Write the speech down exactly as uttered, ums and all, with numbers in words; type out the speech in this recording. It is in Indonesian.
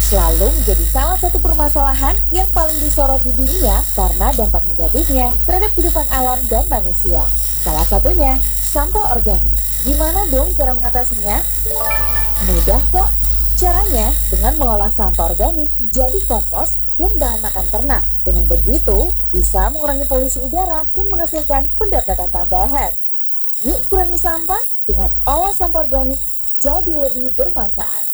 selalu menjadi salah satu permasalahan yang paling disorot di dunia karena dampak negatifnya terhadap kehidupan alam dan manusia. Salah satunya, sampah organik. Gimana dong cara mengatasinya? Mudah kok. Caranya dengan mengolah sampah organik jadi kompos dan bahan makan ternak. Dengan begitu, bisa mengurangi polusi udara dan menghasilkan pendapatan tambahan. Yuk kurangi sampah dengan olah sampah organik jadi lebih bermanfaat.